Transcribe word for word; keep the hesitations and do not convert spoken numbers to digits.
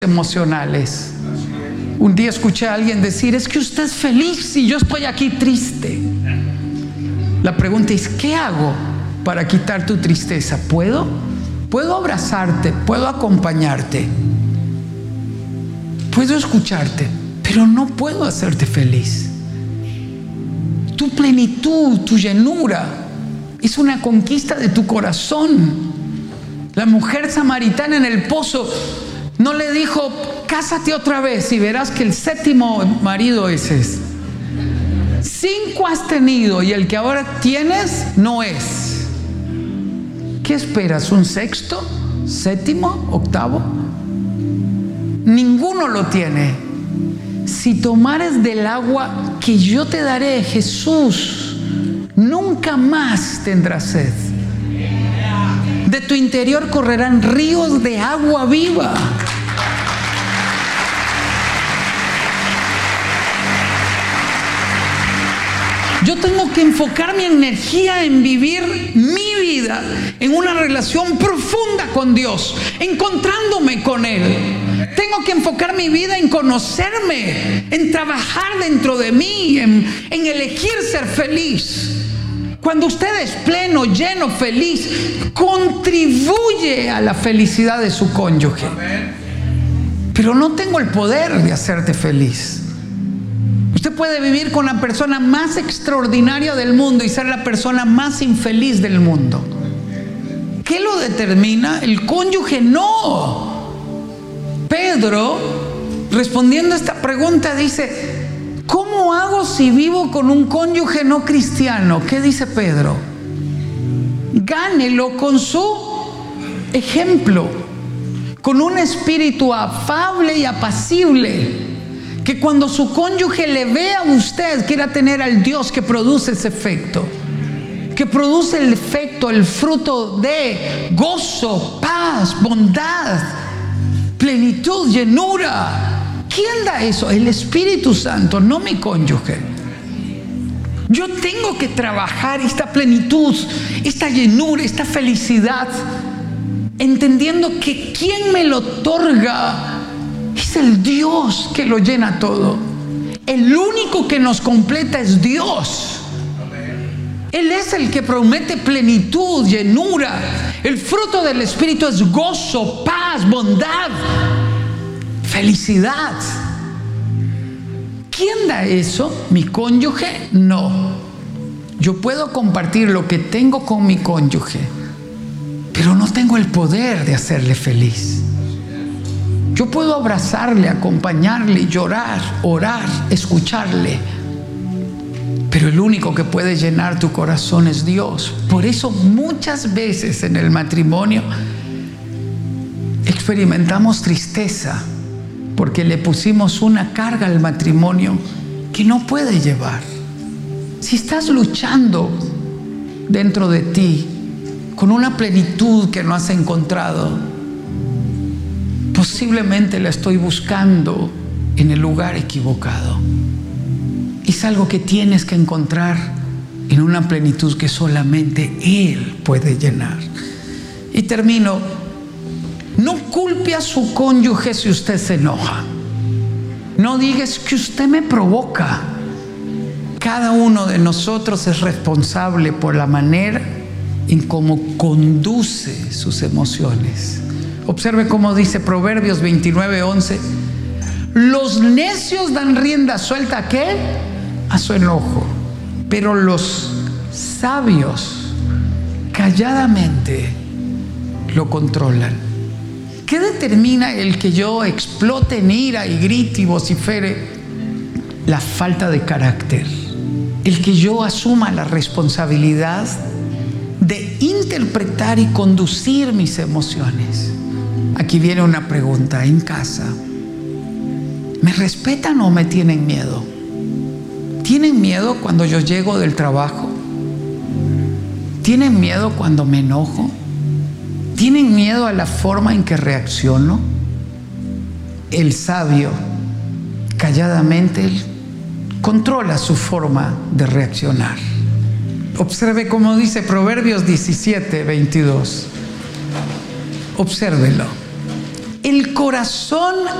emocionales. Un día escuché a alguien decir: es que usted es feliz y yo estoy aquí triste. La pregunta es: ¿qué hago para quitar tu tristeza? ¿Puedo? Puedo abrazarte, puedo acompañarte, puedo escucharte, pero no puedo hacerte feliz. Tu plenitud, tu llenura es una conquista de tu corazón. La mujer samaritana en el pozo no le dijo: cásate otra vez y verás que el séptimo marido ese es. Cinco has tenido y el que ahora tienes no es. ¿Qué esperas? ¿Un sexto? ¿Séptimo? ¿Octavo? Ninguno lo tiene. Si tomares del agua que yo te daré, Jesús, nunca más tendrás sed. De tu interior correrán ríos de agua viva. Yo tengo que enfocar mi energía en vivir mi vida en una relación profunda con Dios, encontrándome con Él. Tengo que enfocar mi vida en conocerme, en trabajar dentro de mí, en, en elegir ser feliz. Cuando usted es pleno, lleno, feliz, contribuye a la felicidad de su cónyuge. Pero no tengo el poder de hacerte feliz. Usted puede vivir con la persona más extraordinaria del mundo y ser la persona más infeliz del mundo. ¿Qué lo determina? El cónyuge no. Pedro, respondiendo a esta pregunta, dice: ¿cómo hago si vivo con un cónyuge no cristiano? ¿Qué dice Pedro? Gánelo con su ejemplo, con un espíritu afable y apacible, que cuando su cónyuge le vea a usted, quiera tener al Dios que produce ese efecto, que produce el efecto, el fruto de gozo, paz, bondad, plenitud, llenura. ¿Quién da eso? El Espíritu Santo, no mi cónyuge. Yo tengo que trabajar esta plenitud, esta llenura, esta felicidad, entendiendo que quien me lo otorga es el Dios que lo llena todo. El único que nos completa es Dios. Él es el que promete plenitud, llenura. El fruto del Espíritu es gozo, paz, bondad, felicidad. ¿Quién da eso? ¿Mi cónyuge? No. Yo puedo compartir lo que tengo con mi cónyuge, pero no tengo el poder de hacerle feliz. Yo puedo abrazarle, acompañarle, llorar, orar, escucharle, pero el único que puede llenar tu corazón es Dios. Por eso muchas veces en el matrimonio experimentamos tristeza, porque le pusimos una carga al matrimonio que no puede llevar. Si estás luchando dentro de ti con una plenitud que no has encontrado, posiblemente la estoy buscando en el lugar equivocado. Es algo que tienes que encontrar en una plenitud que solamente Él puede llenar. Y termino. No culpe a su cónyuge si usted se enoja. No digas que usted me provoca. Cada uno de nosotros es responsable por la manera en cómo conduce sus emociones. Observe cómo dice Proverbios veintinueve once: los necios dan rienda suelta ¿a qué? A su enojo, pero los sabios calladamente lo controlan. ¿Qué determina el que yo explote en ira y grite y vocifere? La falta de carácter. El que yo asuma la responsabilidad de interpretar y conducir mis emociones. Aquí viene una pregunta en casa. ¿Me respetan o me tienen miedo? ¿Tienen miedo cuando yo llego del trabajo? ¿Tienen miedo cuando me enojo? ¿Tienen miedo a la forma en que reacciono? El sabio, calladamente, controla su forma de reaccionar. Observe cómo dice Proverbios diecisiete veintidós. Obsérvelo. el corazón